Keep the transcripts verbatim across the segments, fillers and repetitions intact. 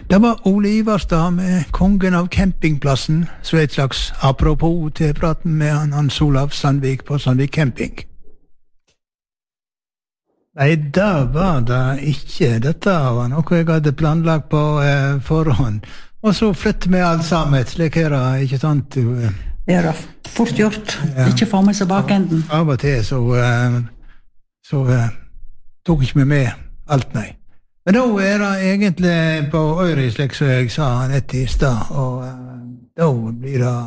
Det var Ole Ivarstad med kongen av campingplassen, så et slags apropos til praten med han Hans Olav Sandvik på Sandvik Camping. Nei, det var det ikke. Dette var noe jeg hadde planlagt på eh, forhånd. Og så flytte med alt sammen, slik er det, ikke sant? Det er det fort gjort, ja. Ikke få med seg bakenden. Av og til så, eh, så eh, tok ikke vi med alt, nei. Men da er det egentlig på Øyre, slik som jeg sa nett i sted, og eh, da blir det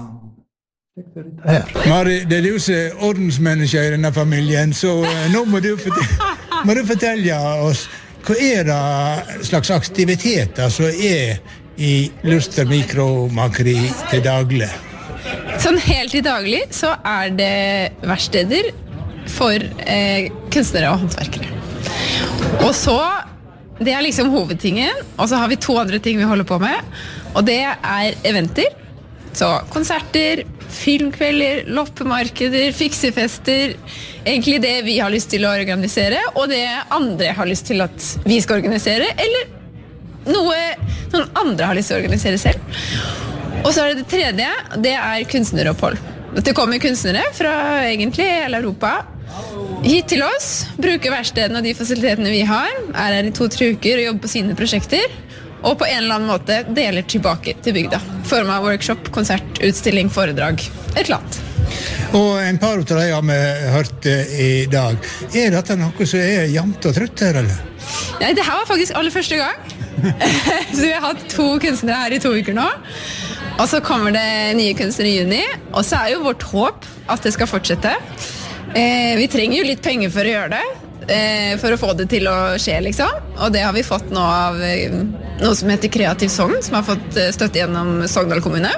her. Mari, det er du som er ordensmenneske i denne familien, så eh, nå må du fortelle, må du fortelle oss, hva er det slags aktiviteter som er i Luster Mikromakeri til daglig? Sånn helt i daglig så er det verksteder for eh, kunstnere og håndverkere. Og så, det er liksom hovedtingen, og så har vi to andre ting vi holder på med, og det er eventer, så konserter, filmkvelder, loppemarkeder, fiksefester, egentlig det vi har lyst til å organisere, og det andre har lyst til at vi skal organisere, eller noe noen andre har lyst til å organisere selv. Og så er det det tredje, det er kunstneropphold. Det kommer kunstnere fra egentlig hele Europa hit til oss, bruker verkstedene og de fasilitetene vi har, er her i to-tre uker og jobber på sine prosjekter, og på en eller annen måte deler tilbake til bygda. Form av workshop, konsert, utstilling, foredrag, et eller annet. Og en par av de har vi hørt i dag. Er dette noe som er jevnt og trutt her, eller? Nei, det her var faktisk aller første gang. Så vi har hatt to kunstnere her i to uker nå. Og så kommer det nye kunstnere i juni, og så er jo vårt håp at det skal fortsette. Eh, vi trenger jo litt penger for å gjøre det, eh, for å få det til å skje, liksom. Og det har vi fått nå av eh, noe som heter Kreativ Sogn, som har fått støtte gjennom Sogndal kommune.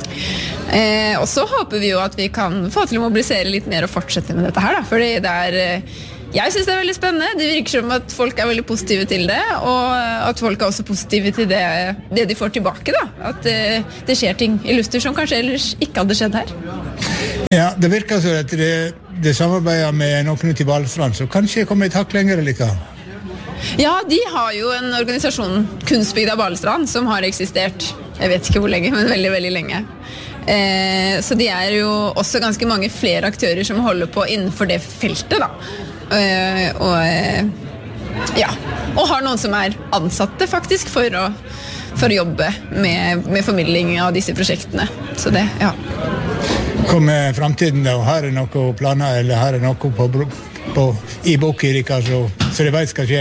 Eh, og så håper vi jo at vi kan få til å mobilisere litt mer og fortsette med dette her, da. Fordi det er... Eh, Jeg synes det er veldig spennende. Det virker som at folk er veldig positive til det, og at folk er også positive til det, det de får tilbake, da. At uh, det skjer ting i Luster som kanskje ellers ikke hadde skjedd her. Ja, det virker så at det, det samarbeider med noen ute i Balestrand, så kanskje kommer et hakk lenger eller? Ja, de har jo en organisasjon, Kunstbygda Balestrand, som har eksistert, jeg vet ikke hvor lenge, men veldig, veldig lenge. Eh, så de er jo også ganske mange flere aktører som holder på innenfor det feltet, da. Uh, og uh, ja, og har noen som er ansatte faktisk for å, for å jobbe med, med formidling av disse prosjektene. Så det, ja. Kommer fremtiden da? Her er noe planer, eller her er noe på, på, i bokkirika, så, så det vet skal skje?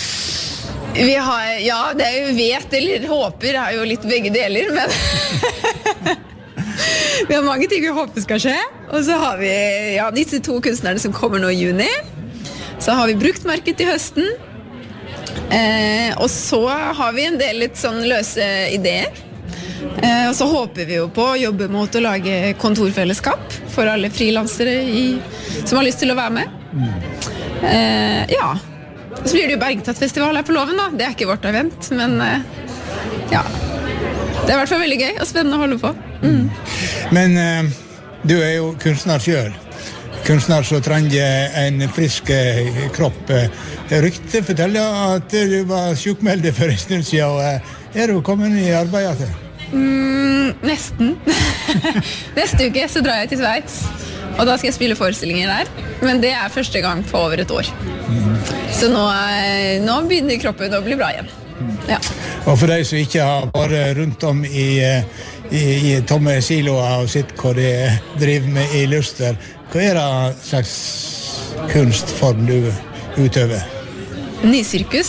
Vi har, ja, det er jo vet eller håper er jo litt begge deler, men vi har mange ting vi håper skal skje. Og så har vi ja, disse to kunstnerne som kommer nå i juni. Så har vi brukt marked til høsten, eh, og så har vi en del litt sånn løse ideer. Eh, og så håper vi jo på å jobbe mot å lage kontorfellesskap for alle frilansere i, som har lyst til å være med. Eh, ja, så blir det jo Bergtatt-festival her på Loven da. Det er ikke vårt event, men eh, ja, det er i hvert fall veldig gøy og spennende å holde på. Mm. Men eh, du er jo kunstner selv. Kunstner som trenger en frisk kropp. Ryktet forteller at du var sjukmeldt for en stund siden. Er du kommet i arbeidet til? Mm, nesten. Neste uke så drar jeg til Sveits, og da skal jeg spille forestillinger der. Men det er første gang på over et år. Mm. Så nå, nå begynner kroppen å bli bra igjen. Ja. Og for deg som ikke har vært rundt om i, i, i tomme siloer og sett hva de driver med i Luster, hva er det slags kunstform du utøver? Nysirkus.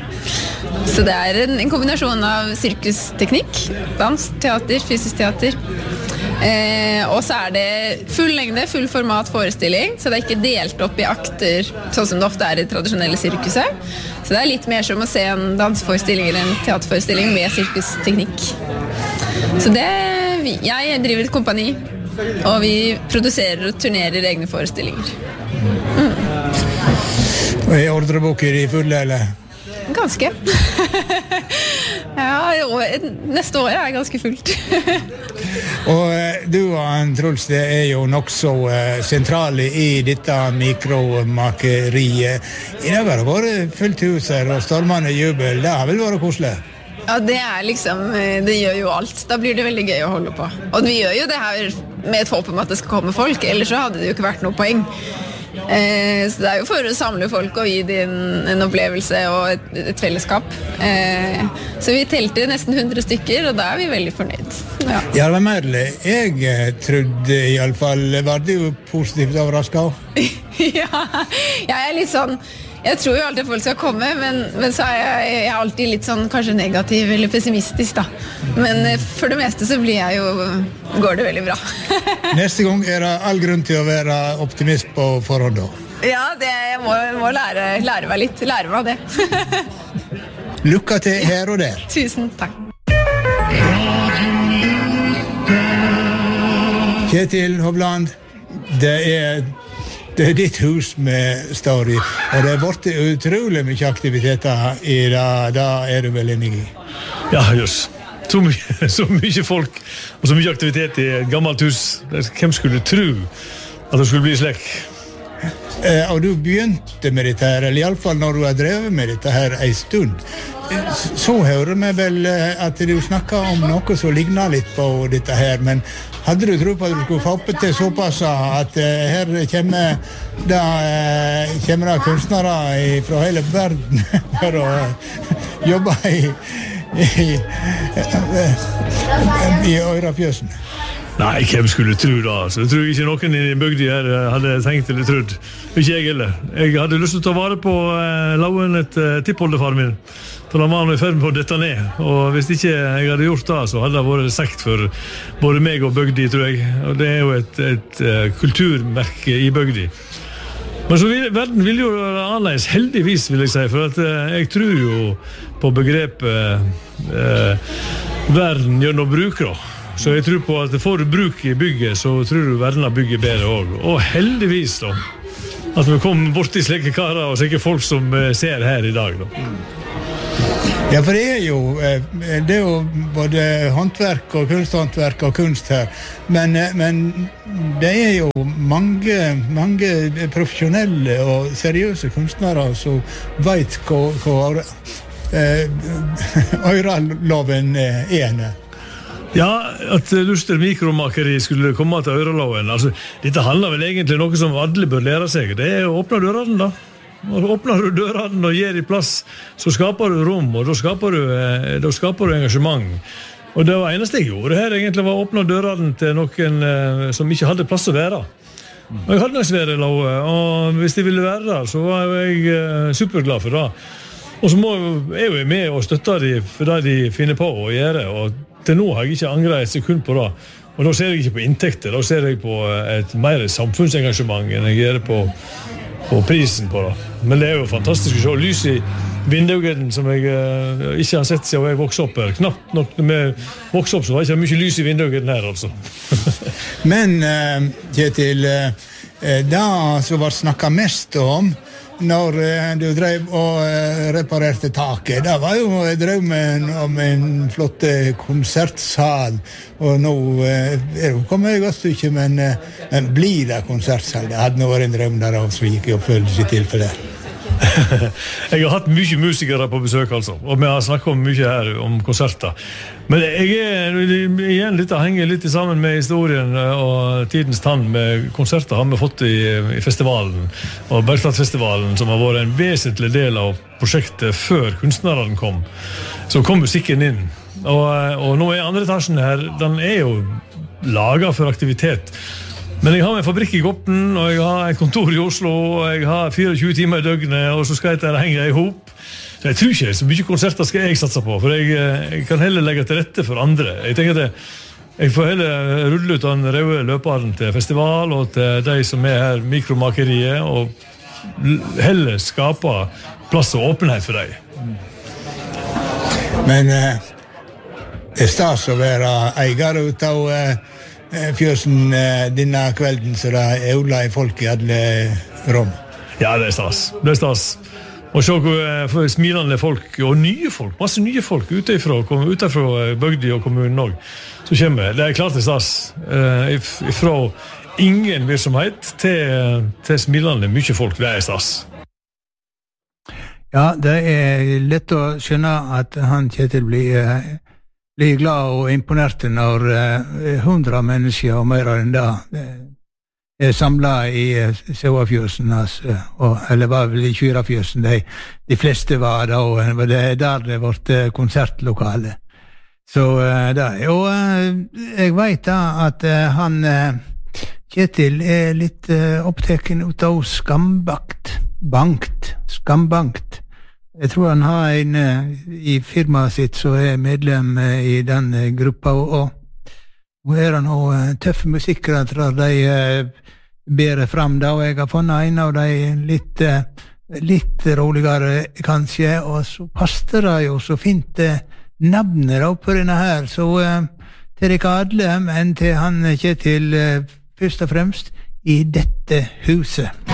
Så det er en, en kombinasjon av sirkusteknikk, dans, teater, fysisk teater. Eh, og så er det full lengde, full format forestilling, så det er ikke delt opp i akter, sånn som det ofte er i tradisjonelle sirkuset. Så det er litt mer som å se en danseforestilling eller en teaterforestilling med sirkusteknikk. Så det, jeg driver et kompani, og vi produserer og turnerer egne forestillinger. Mm. Og er ordreboker i fulle, eller? Ganske. Ja, neste år er ganske fullt. Og du og Truls, det er jo nok så sentrale i dette mikromakeriet. I det har vært fullt hus her, og stormende jubel, det har vel vært koselig? Ja, det er liksom, det gjør jo alt. Da blir det veldig gøy å holde på. Og vi gjør jo det her med et håp om at det skal komme folk, ellers så hadde det jo ikke vært noe poeng. Eh, så det er jo for å samle folk og gi dem en opplevelse og et, et fellesskap. Eh, så vi telte nesten hundre stykker, og da er vi veldig fornøyd. Ja, ja det var Merle. Jeg trodde i alle fall, var det jo positivt overrasket? Ja, jeg er litt sånn, jeg tror jo alltid folk skal komme, men, men så er jeg, jeg er alltid litt sånn kanskje negativ eller pessimistisk da. Men for det meste så blir jeg jo, går det veldig bra. Neste gang er det all grunn til å være optimist på forhånd da. Ja, det, jeg må, må lære, lære meg litt, lære meg det. Lykke til her og der. Tusen takk. Kjetil Hovland, det er Det er ditt hus vi står i, og det er vært utrolig mye aktiviteter i det, da er du vel enig i? Ja, just. Så mye, så mye folk, og så mye aktivitet i et gammelt hus. Hvem skulle tro at det skulle bli slik? Eh, og du begynte med dette her, eller i alle fall når du har drevet med dette her en stund, så hører vi vel at du snakker om noe som ligner litt på dette her, men hadde du tro på at du skulle få opp til såpass at uh, her kommer det, uh, kommer det kunstnere fra hele verden for å jobbe i, i, uh, i Øyrafjøsen? Nei, hvem skulle tro da? Altså, jeg tror ikke noen i bygden her hadde tenkt eller trodd. Ikke jeg heller. Jeg hadde lyst til å ta vare på uh, lauen et uh, tippoldefar min. For han var i ferd med å dette ned. Og hvis ikke jeg hadde gjort det, så hadde det vært sekt for både meg og bygdi, tror jeg. Og det er jo et, et uh, kulturmerke i bygdi. Men så vil, verden vil jo være annerledes, heldigvis vil jeg si, for at uh, jeg tror jo på begrepet uh, verden gjennom bruk da. Så jeg tror på at får du bruk i bygget, så tror du verden har bygget bedre også. Og heldigvis da, at vi kommer bort til slike karer og slike folk som uh, ser her i dag da. Ja, for det er jo, det er jo både håndverk og kunsthåndverk og kunst her, men, men det er jo mange, mange profesjonelle og seriøse kunstnere som vet hva, hva Øyraloven er. Ja, at Luster Mikromakeri skulle komme til Øyraloven, altså, dette handler vel egentlig noe som alle bør lære seg, det er å åpne dørene da. Og åpner du dørene og gir i plass, så skaper du rom, og da skaper du, da skaper du engasjement. Og det var eneste jeg gjorde her egentlig var å åpne dørene til noen eh, som ikke hadde plass å være. Og jeg hadde nok svære laue, og hvis de ville være der, så var jeg eh, superglad for det. Og så må jeg jo med og støtte dem for det de finner på å gjøre, og til nå har jeg ikke angret et sekund på det. Og da ser jeg ikke på inntekter, da ser jeg på et mer samfunnsengasjement enn jeg gjør på og prisen på det. Men det er jo fantastisk å se lys i vinduene som jeg uh, ikke har sett siden jeg vokste opp her. Knapt nok når vi vokste opp så var det ikke mye lys i vinduene her altså. Men uh, Kjetil, uh, det som var snakket mest om når uh, du drev og uh, reparerte taket, det var jo drømmen om en flott konsertsal, og nå uh, er det kommet et godt stykke, men, uh, men blir det konsertsal? Det hadde nå vært en drøm der av, så gikk jeg oppfølgelse i tilfelle. Jeg har hatt mye musikere på besøk altså, og vi har snakket om mye her om konserter. Men jeg er igjen litt henger litt sammen med historien og tidens tann med konserter har vi fått i, i festivalen, og Bergstadfestivalen som har vært en vesentlig del av prosjektet før kunstnerne kom. Så kom musikken inn, og, og nå er andre etasjen her, den er jo laget for aktivitet. Men jeg har en fabrikk i Gopten, og jeg har et kontor i Oslo, og jeg har tjuefire timer i døgnet, og så skal jeg til å henge i hop. Så jeg tror ikke så mye konserter skal jeg satse på, for jeg, jeg kan heller legge til rette for andre. Jeg tenker at jeg får heller rulle ut den røde løperen til festival, og til de som er her mikromakeriet, og heller skape plass og åpenhet for dem. Men eh, det er stas å være eier ut av eh, fjøsen eh, denne kvelden, så det er Ola i folk i alle rom. Ja, det er stas. Det er stas. Og se hvor smilende folk, og nye folk, masse nye folk utenfra, utenfra bygdi og kommunen også, så kommer det. Er klart det er stas. Eh, fra ingen virksomhet til, til smilende mye folk, det er stas. Ja, det er lett å skjønne at han Kjetil blir, blir glad og imponert når hundre mennesker og mer enn det er samlet i Sauafjøsen, altså, og, eller var vel i Kyrafjøsen, de, de fleste var da, og det er der det ble konsertlokale. Så da, og jeg vet da at han Kjetil er litt opptaken ut av skambakt, bankt, skambankt. Jeg tror han har en i firmaet sitt som er medlem i den gruppa, og nå er han også tøffe musikkere, de bærer fram da, og jeg har funnet en av de litt, litt roligere kanskje, og så passer det jo så fint navnet da på denne her, så til dere alle, men til han Kjetil først og fremst i dette huset.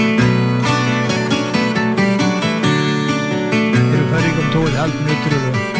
Er du ferdig om tolv, halvt minutter, tror du?